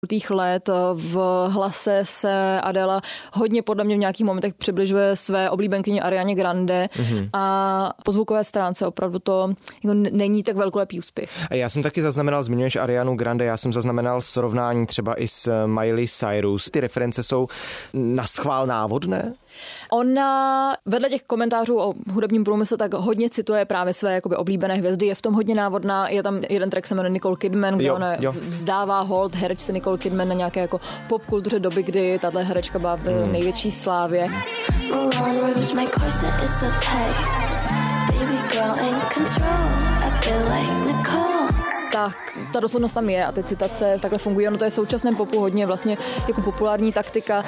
let. V hlase se Adela hodně podle mě v nějakých momentech přibližuje své oblíbenkyni Arianě Grande a po zvukové stránce opravdu to jako není tak velkolepý úspěch. Já jsem taky zaznamenal, zmiňuješ Arianu Grande, já jsem zaznamenal srovnání třeba i s Miley Cyrus. Ty reference jsou naschvál návodné? Ona vedle těch komentářů o hudebním průmyslu tak hodně cituje právě své jakoby oblíbené hvězdy, je v tom hodně návodná, je tam jeden track se jmenuje Nicole Kidman, kde ona vzdává hold herečce Nicole Kidman na nějaké jako popkultuře doby, kdy tato herečka byla v největší slávě. Tak ta doslovnost tam je a ty citace takhle fungují. Ono to je v současném popu hodně vlastně jako populární taktika.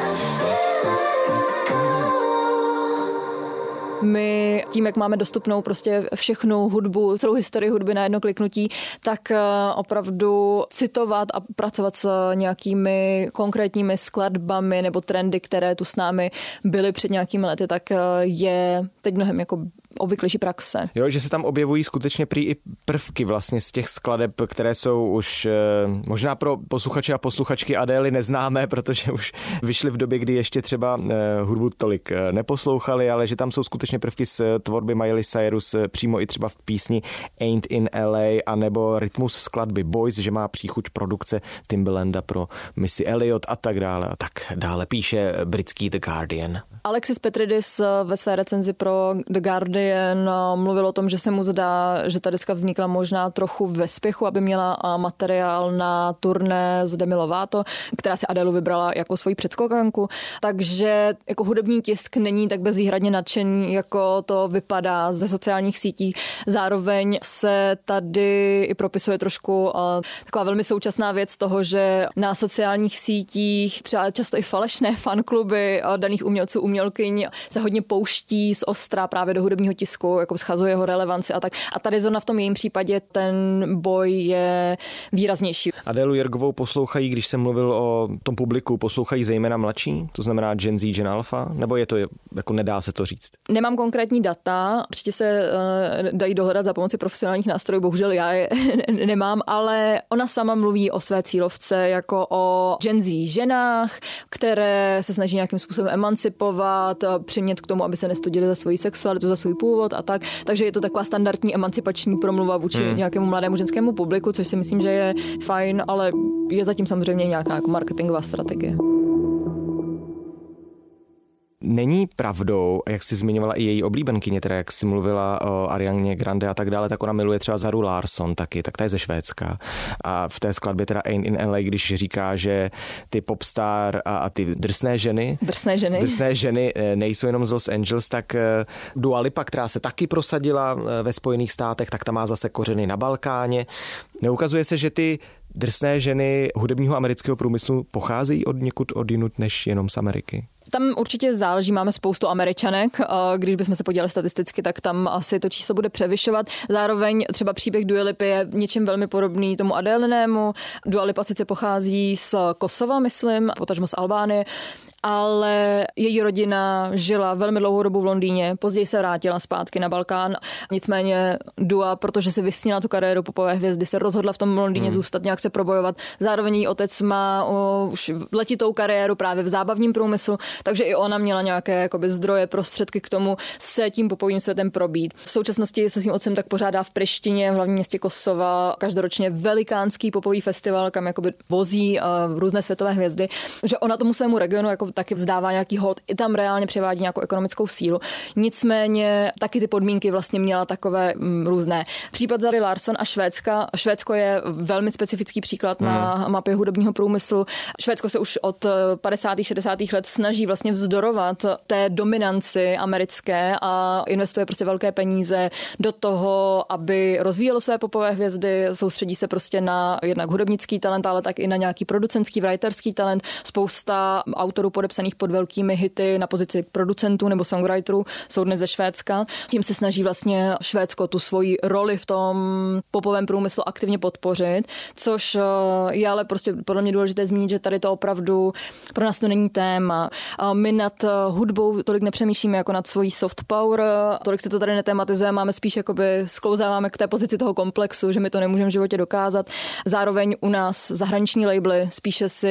My tím, jak máme dostupnou prostě všechnu hudbu, celou historii hudby na jedno kliknutí, tak opravdu citovat a pracovat s nějakými konkrétními skladbami nebo trendy, které tu s námi byly před nějakými lety, tak je teď mnohem jako obvyklejší praxe. Jo, že se tam objevují skutečně prý i prvky vlastně z těch skladeb, které jsou už možná pro posluchače a posluchačky Adély neznámé, protože už vyšly v době, kdy ještě třeba hudbu tolik neposlouchali, ale že tam jsou skutečně prvky z tvorby Miley Cyrus přímo i třeba v písni Ain't in LA, anebo rytmus skladby Boys, že má příchuť produkce Timbalanda pro Missy Elliott a tak dále. A tak dále píše britský The Guardian. Alexis Petridis ve své recenzi pro The Guardian mluvil o tom, že se mu zdá, že ta deska vznikla možná trochu ve spěchu, aby měla materiál na turné z Demi Lovato, která si Adélu vybrala jako svoji předskokanku. Takže jako hudební tisk není tak bezvýhradně nadšený, jako to vypadá ze sociálních sítí. Zároveň se tady i propisuje trošku taková velmi současná věc toho, že na sociálních sítích třeba často i falešné fankluby daných umělců, umělkyň se hodně pouští z ostra právě do hudebního tisku, jako schazuje jeho relevanci a tak. A tady zrovna v tom jejím případě ten boj je výraznější. Adélu Jirgovou poslouchají, když jsem mluvil o tom publiku, poslouchají zejména mladší, to znamená Gen Z, Gen Alpha, nebo je to jako nedá se to říct? Nemám konkrétní data, určitě se dají dohledat za pomoci profesionálních nástrojů, bohužel já je nemám, ale ona sama mluví o své cílovce jako o Gen Z ženách, které se snaží nějakým způsobem emancipovat, přimět k tomu, aby se nestydily za svoji sexualitu, za svůj původ a tak. Takže je to taková standardní emancipační promluva vůči nějakému mladému ženskému publiku, což si myslím, že je fajn, ale je zatím samozřejmě nějaká jako marketingová strategie. Není pravdou, jak jsi zmiňovala i její oblíbenkyně, teda jak jsi mluvila o Arianě Grande a tak dále, tak ona miluje třeba Zaru Larsson taky, tak ta je ze Švédska. A v té skladbě teda Ain't in LA, když říká, že ty popstar a ty drsné ženy nejsou jenom z Los Angeles, tak Dua Lipa, která se taky prosadila ve Spojených státech, tak ta má zase kořeny na Balkáně. Neukazuje se, že ty drsné ženy hudebního amerického průmyslu pocházejí od někud odjinud než jenom z Ameriky? Tam určitě záleží, máme spoustu Američanek, když bychom se podívali statisticky, tak tam asi to číslo bude převyšovat. Zároveň třeba příběh Dua Lipy je něčím velmi podobný tomu Adélinému. Dua Lipa sice pochází z Kosova, myslím, potažmo z Albánie, ale její rodina žila velmi dlouhou dobu v Londýně, později se vrátila zpátky na Balkán. Nicméně Dua, protože si vysnila tu kariéru popové hvězdy, se rozhodla v tom Londýně zůstat, nějak se probojovat. Zároveň její otec má už letitou kariéru právě v zábavním průmyslu, takže i ona měla nějaké jakoby zdroje, prostředky k tomu se tím popovým světem probít. V současnosti se svým otcem tak pořádá v Prištině, v hlavním městě Kosova, každoročně velikánský popový festival, kam jakoby vozí různé světové hvězdy, že ona tomu svému regionu jako taky vzdává nějaký hod, i tam reálně převádí nějakou ekonomickou sílu. Nicméně taky ty podmínky vlastně měla takové různé. Případ Zary Larsson a Švédska. Švédsko je velmi specifický příklad na mapě hudebního průmyslu. Švédsko se už od 50. 60. let snaží vlastně vzdorovat té dominanci americké a investuje prostě velké peníze do toho, aby rozvíjelo své popové hvězdy, soustředí se prostě na jednak hudebnický talent, ale tak i na nějaký producentský, writerský talent. Spousta autorů podepsaných pod velkými hity na pozici producentů nebo songwriterů jsou dnes ze Švédska. Tím se snaží vlastně Švédsko tu svoji roli v tom popovém průmyslu aktivně podpořit, což je ale prostě podle mě důležité zmínit, že tady to opravdu pro nás to není téma. My nad hudbou tolik nepřemýšlíme jako nad svojí soft power, tolik se to tady netematizuje, máme spíš jakoby sklouzáváme k té pozici toho komplexu, že my to nemůžeme v životě dokázat. Zároveň u nás zahraniční labely spíše si